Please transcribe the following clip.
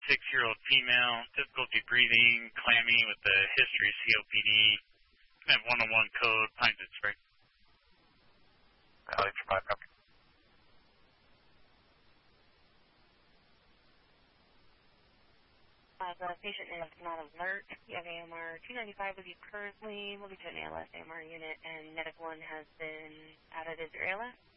6-year-old female, difficulty breathing, clammy with the history COPD. Can have 101 code, Pines and Spring. I'll for 5 copy. The patient is not alert. You have AMR 295 with you currently. We'll get you an ALS AMR unit, and Medic 1 has been added as your ALS.